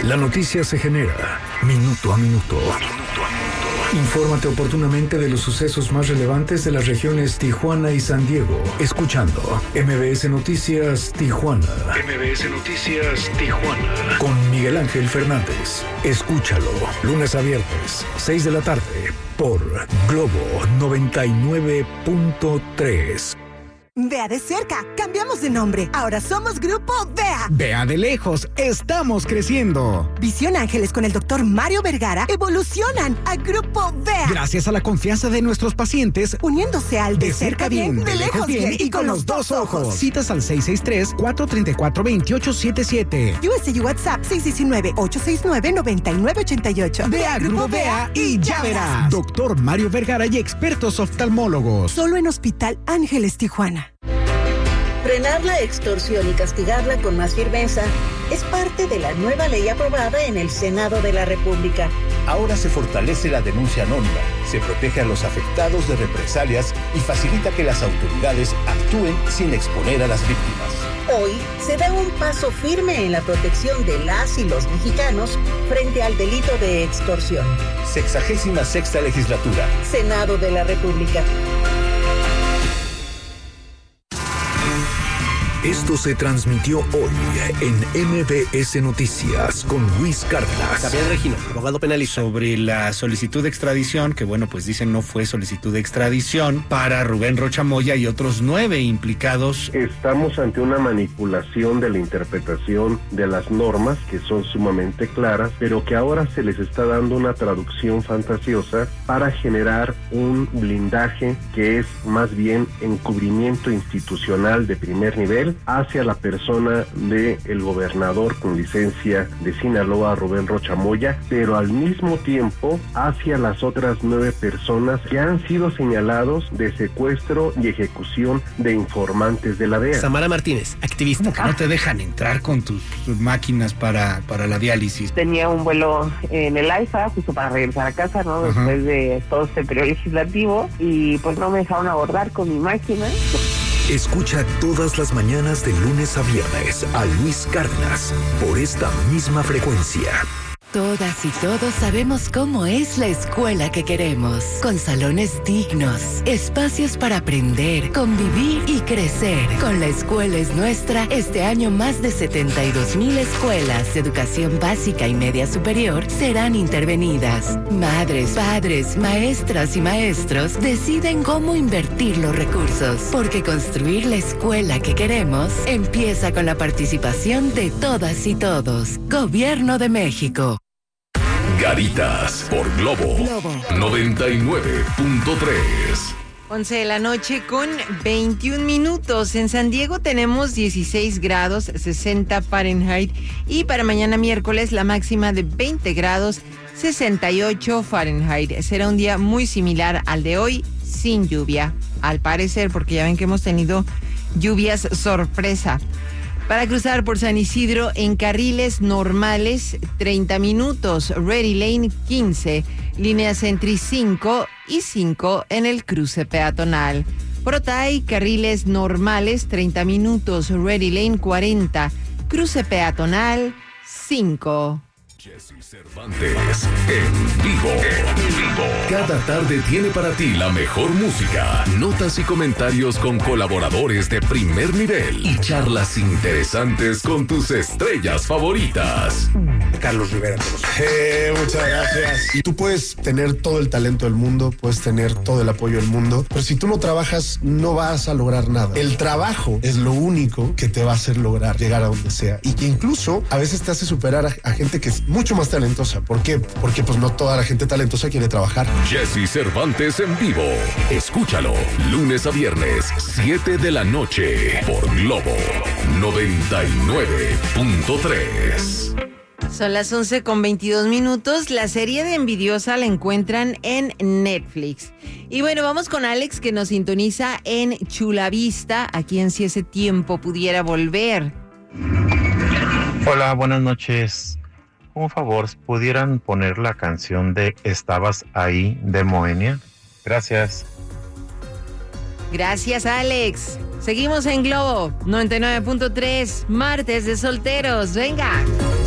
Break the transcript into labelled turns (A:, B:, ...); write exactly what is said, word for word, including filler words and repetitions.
A: La noticia se genera minuto a minuto. Minuto a minuto. Infórmate oportunamente de los sucesos más relevantes de las regiones Tijuana y San Diego, escuchando M B S Noticias Tijuana. M B S Noticias Tijuana. Con Miguel Ángel Fernández. Escúchalo, lunes a viernes, seis de la tarde, por Globo noventa y nueve punto tres.
B: Vea de cerca, cambiamos de nombre. Ahora somos Grupo V E A.
C: Vea de lejos, estamos creciendo.
B: Visión Ángeles con el doctor Mario Vergara evolucionan a Grupo V E A.
C: Gracias a la confianza de nuestros pacientes,
B: uniéndose al de, de cerca bien, bien, de lejos bien, bien y con los dos ojos.
C: Citas al seis seis tres, cuatro tres cuatro, dos ocho siete siete.
B: U S U WhatsApp seis uno nueve, ocho seis nueve, nueve nueve ocho ocho.
C: Ve a Grupo V E A y ya verás. Doctor Mario Vergara y expertos oftalmólogos.
B: Solo en Hospital Ángeles Tijuana.
D: Frenar la extorsión y castigarla con más firmeza es parte de la nueva ley aprobada en el Senado de la República.
E: Ahora se fortalece la denuncia anónima, se protege a los afectados de represalias y facilita que las autoridades actúen sin exponer a las víctimas.
D: Hoy se da un paso firme en la protección de las y los mexicanos frente al delito de extorsión.
E: Sexagésima sexta legislatura.
D: Senado de la República.
A: Esto se transmitió hoy en M B S Noticias con Luis Cárdenas.
F: Gabriel Regino, abogado penalista. Sobre la solicitud de extradición, que bueno, pues dicen no fue solicitud de extradición para Rubén Rocha Moya y otros nueve implicados.
G: Estamos ante una manipulación de la interpretación de las normas, que son sumamente claras, pero que ahora se les está dando una traducción fantasiosa para generar un blindaje que es más bien encubrimiento institucional de primer nivel hacia la persona del gobernador con licencia de Sinaloa, Rubén Rocha Moya, pero al mismo tiempo hacia las otras nueve personas que han sido señalados de secuestro y ejecución de informantes de la D E A.
F: Samara Martínez, activista. ¿Cómo que no te dejan entrar con tus máquinas para, para la diálisis?
H: Tenía un vuelo en el AIFA justo para regresar a casa, ¿no? Después Ajá. de todo este periodo legislativo, y pues no me dejaron abordar con mi máquina.
A: Escucha todas las mañanas de lunes a viernes a Luis Cárdenas por esta misma frecuencia.
I: Todas y todos sabemos cómo es la escuela que queremos, con salones dignos, espacios para aprender, convivir y crecer. Con La Escuela es Nuestra, este año más de setenta y dos mil escuelas de educación básica y media superior serán intervenidas. Madres, padres, maestras y maestros deciden cómo invertir los recursos, porque construir la escuela que queremos empieza con la participación de todas y todos. Gobierno de México.
J: Garitas por Globo, Globo noventa y nueve punto tres.
K: once de la noche con veintiún minutos. En San Diego tenemos dieciséis grados, sesenta Fahrenheit. Y para mañana miércoles la máxima de veinte grados, sesenta y ocho Fahrenheit. Será un día muy similar al de hoy, sin lluvia, al parecer, porque ya ven que hemos tenido lluvias sorpresa. Para cruzar por San Isidro en carriles normales, treinta minutos, Ready Lane quince, línea Sentry cinco y cinco en el cruce peatonal. Por Otay, carriles normales, treinta minutos, Ready Lane cuarenta, cruce peatonal cinco.
J: Jessy Cervantes, en vivo. En vivo. Cada tarde tiene para ti la mejor música, notas y comentarios con colaboradores de primer nivel y charlas interesantes con tus estrellas favoritas.
L: Carlos Rivera. Eh, muchas gracias. Y tú puedes tener todo el talento del mundo, puedes tener todo el apoyo del mundo, pero si tú no trabajas, no vas a lograr nada. El trabajo es lo único que te va a hacer lograr llegar a donde sea, y que incluso a veces te hace superar a, a gente que es mucho más talentosa. ¿Por qué? Porque pues no toda la gente talentosa quiere trabajar.
J: Jessy Cervantes en vivo. Escúchalo lunes a viernes, siete de la noche, por Globo noventa y nueve punto tres.
K: Son las once con veintidós minutos. La serie de Envidiosa la encuentran en Netflix. Y bueno, vamos con Alex, que nos sintoniza en Chula Vista, a quien si ese tiempo pudiera volver.
M: Hola, buenas noches. Un favor, ¿pudieran poner la canción de Estabas ahí de Moenia? Gracias.
K: Gracias, Alex. Seguimos en Globo noventa y nueve punto tres, martes de solteros. Venga.